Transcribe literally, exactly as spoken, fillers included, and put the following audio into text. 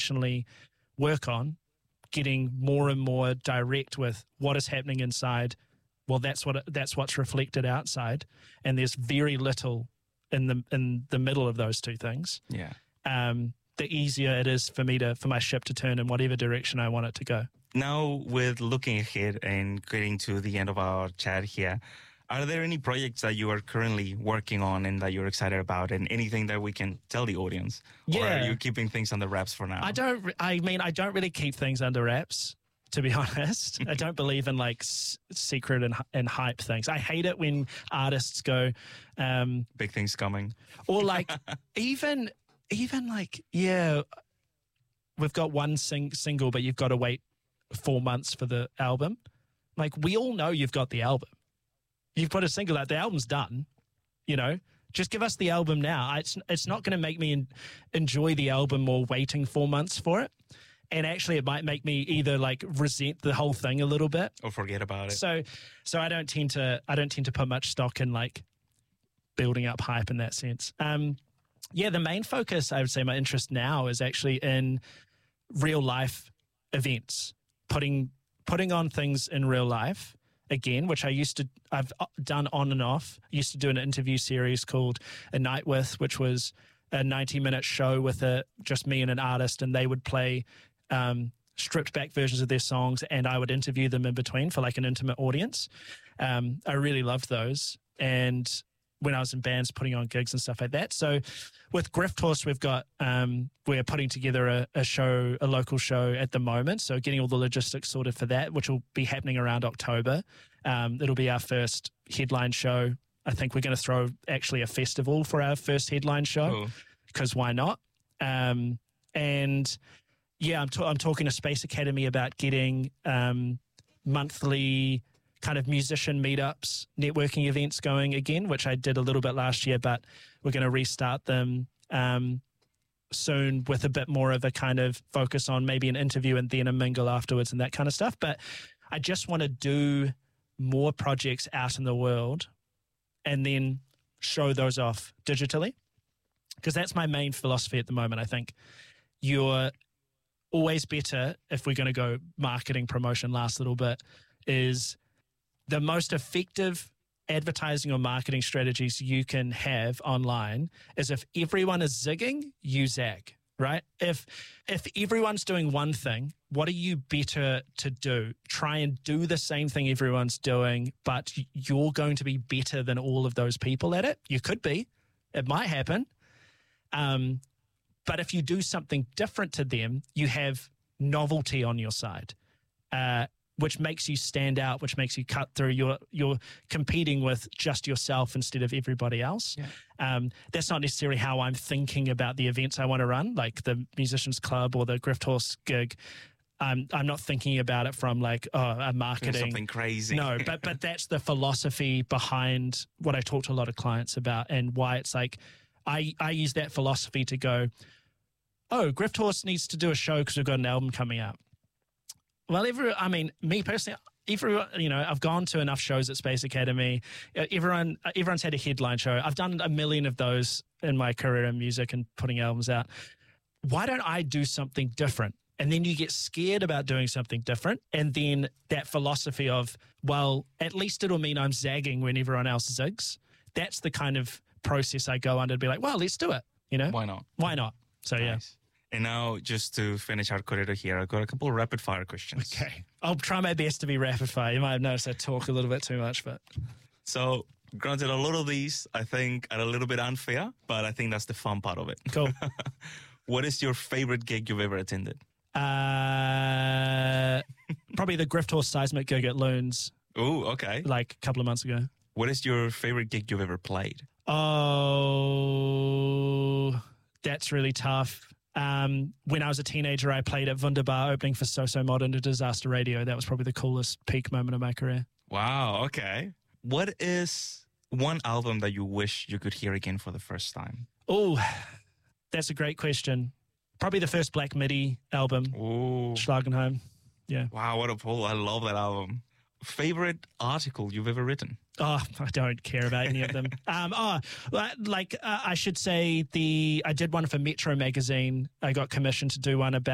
intentionally work on, getting more and more direct with what is happening inside. Well, that's what that's what's reflected outside, and there's very little in the in the middle of those two things. Yeah. Um, the easier it is for me to for my ship to turn in whatever direction I want it to go. Now, with looking ahead and getting to the end of our chat here, are there any projects that you are currently working on and that you're excited about, and anything that we can tell the audience? Yeah. Or are you keeping things under wraps for now? I don't. re- I mean, I don't really keep things under wraps, to be honest. I don't believe in like s- secret and, and hype things. I hate it when artists go, um, Big things coming. or like even even like yeah, we've got one sing- single, but you've got to wait four months for the album. Like, we all know you've got the album. You've put a single out. The album's done. You know, just give us the album now. It's it's not going to make me en- enjoy the album more waiting four months for it. And actually, it might make me either like resent the whole thing a little bit, Or forget about it. so, so I don't tend to I don't tend to put much stock in like building up hype in that sense. Um, yeah, the main focus, I would say, my interest now is actually in real life events, putting putting on things in real life again, which I used to I've done on and off. I used to do an interview series called A Night With, which was a ninety minute show with a just me and an artist, and they would play um, stripped back versions of their songs, and I would interview them in between for like an intimate audience. Um, I really loved those. And when I was in bands, putting on gigs and stuff like that. So with Grift Horse, we've got, um, we're putting together a, a show, a local show at the moment. So getting all the logistics sorted for that, which will be happening around October. Um, it'll be our first headline show. I think we're going to throw actually a festival for our first headline show, because why not? Um, and yeah, I'm, t- I'm talking to Space Academy about getting um, monthly kind of musician meetups, networking events going again, which I did a little bit last year, but we're going to restart them um, soon with a bit more of a kind of focus on maybe an interview and then a mingle afterwards and that kind of stuff. But I just want to do more projects out in the world and then show those off digitally, because that's my main philosophy at the moment. I think you're always better, if we're going to go marketing promotion last little bit, is the most effective advertising or marketing strategies you can have online is if everyone is zigging, you zag, right? If if everyone's doing one thing, what are you better to do? Try and do the same thing everyone's doing, but you're going to be better than all of those people at it. You could be. It might happen. Um, but if you do something different to them, you have novelty on your side. Uh, which makes you stand out, which makes you cut through. You're, you're competing with just yourself instead of everybody else. Yeah. Um, that's not necessarily how I'm thinking about the events I want to run, like the Musicians Club or the Grift Horse gig. Um, I'm not thinking about it from like, oh, a marketing. Doing something crazy. No, but but that's the philosophy behind what I talk to a lot of clients about, and why it's like, I, I use that philosophy to go, oh, Grift Horse needs to do a show because we've got an album coming out. Well, every, I mean, me personally, everyone, you know, I've gone to enough shows at Space Academy. Uh, Everyone, uh, everyone's had a headline show. I've done a million of those in my career in music and putting albums out. Why don't I do something different? And then you get scared about doing something different. And then that philosophy of, well, at least it'll mean I'm zagging when everyone else zigs. That's the kind of process I go under to be like, well, let's do it. You know? Why not? Why not? So, Nice. yeah. And now, just to finish our corridor here, I've got a couple of rapid fire questions. Okay. I'll try my best to be rapid fire. You might have noticed I talk a little bit too much, but So, granted, a lot of these I think are a little bit unfair, but I think that's the fun part of it. cool. What is your favorite gig you've ever attended? uh, probably the Grift Horse Seismic gig at Loons, Oh, okay. like a couple of months ago. What is your favorite gig you've ever played? Oh, that's really tough. Um, when I was a teenager, I played at Wunderbar opening for So So Modern to Disaster Radio. That was probably the coolest peak moment of my career. Wow, okay. What is one album that you wish you could hear again for the first time? Oh, that's a great question. Probably the first Black Midi album, Oh, Schlagenheim. Yeah. wow, what a pull. I love that album. Favorite article you've ever written? Oh, I don't care about any of them. Um, oh, like uh, I should say the I did one for Metro magazine. I got commissioned to do one about